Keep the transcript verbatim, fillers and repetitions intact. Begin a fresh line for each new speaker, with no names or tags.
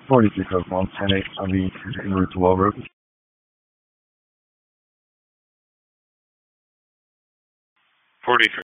forty-six of one ten eight on the en route to Walbrook.
forty-three.